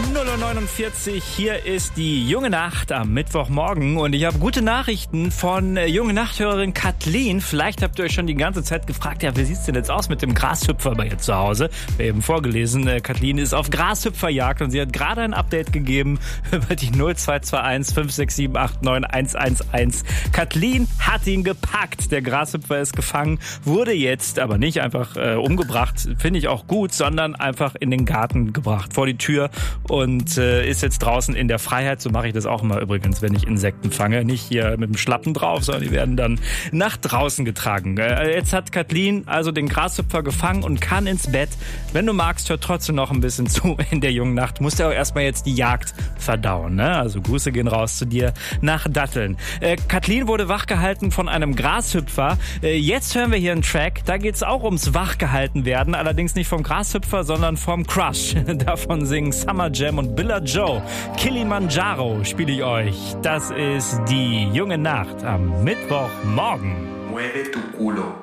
0:49 Uhr, hier ist die Junge Nacht am Mittwochmorgen und ich habe gute Nachrichten von Junge Nachthörerin Kathleen. Vielleicht habt ihr euch schon die ganze Zeit gefragt, ja, wie sieht's denn jetzt aus mit dem Grashüpfer bei ihr zu Hause? Wir haben eben vorgelesen, Kathleen ist auf Grashüpferjagd und sie hat gerade ein Update gegeben über die 0221 567 89 111. Kathleen hat ihn gepackt, der Grashüpfer ist gefangen, wurde jetzt aber nicht einfach umgebracht, finde ich auch gut, sondern einfach in den Garten gebracht, vor die Tür und ist jetzt draußen in der Freiheit. So mache ich das auch immer übrigens, wenn ich Insekten fange. Nicht hier mit dem Schlappen drauf, sondern die werden dann nach draußen getragen. Jetzt hat Kathleen also den Grashüpfer gefangen und kann ins Bett. Wenn du magst, hör trotzdem noch ein bisschen zu in der jungen Nacht. Musst du auch erstmal jetzt die Jagd verdauen, ne? Also Grüße gehen raus zu dir nach Datteln. Kathleen wurde wachgehalten von einem Grashüpfer. Jetzt hören wir hier einen Track. Da geht's auch ums Wachgehalten werden. Allerdings nicht vom Grashüpfer, sondern vom Crush. Davon singen Summer Jam und Billa Joe. Kilimanjaro spiele ich euch. Das ist die Junge Nacht am Mittwochmorgen. Mueve tu culo.